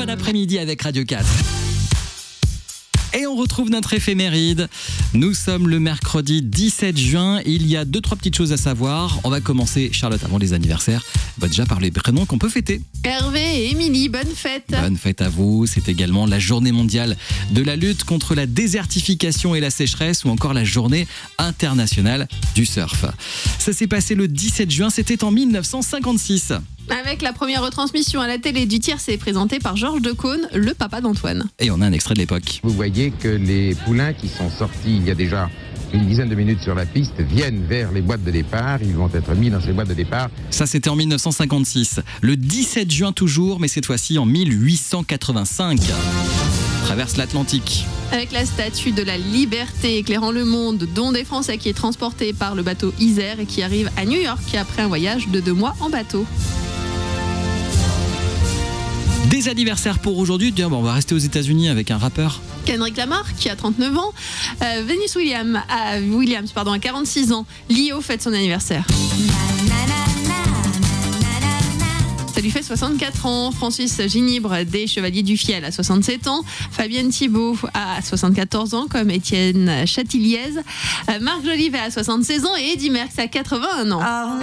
bon après-midi avec Radio 4. Et on retrouve notre éphéméride. Nous sommes le mercredi 17 juin. Il y a 2-3 petites choses à savoir. On va commencer, Charlotte, avant les anniversaires. On va déjà parler des prénoms qu'on peut fêter. Hervé et Émilie, bonne fête. Bonne fête à vous. C'est également la journée mondiale de la lutte contre la désertification et la sécheresse, ou encore la journée internationale du surf. Ça s'est passé le 17 juin, c'était en 1956. Avec la première retransmission à la télé du tiercé présenté par Georges Decaune, le papa d'Antoine. Et on a un extrait de l'époque. Vous voyez que les poulains qui sont sortis il y a déjà une dizaine de minutes sur la piste viennent vers les boîtes de départ. Ils vont être mis dans ces boîtes de départ. Ça, c'était en 1956. Le 17 juin toujours, mais cette fois-ci en 1885. Traverse l'Atlantique. Avec la statue de la liberté éclairant le monde, dont des Français qui est transporté par le bateau Isère et qui arrive à New York après un voyage de 2 mois en bateau. Des anniversaires pour aujourd'hui. On va rester aux États-Unis avec un rappeur. Kendrick Lamar qui a 39 ans. Venus Williams a 46 ans. Lio fête son anniversaire. Ça lui fait 64 ans. Francis Ginibre des Chevaliers du Fiel à 67 ans. Fabienne Thibault à 74 ans, comme Étienne Chatiliez. Marc Jolivet à 76 ans et Eddy Merckx à 81 ans.